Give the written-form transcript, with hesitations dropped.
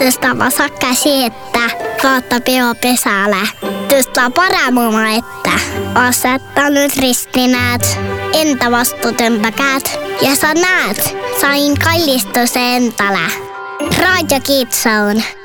Tästä vasakka siettä, kautta peo pesällä. Tästä paramuma, että asettanut ristinäät, entä vastuutempäkäät. Ja sä näet, sain kallistus entälä. Radio Kitsaun.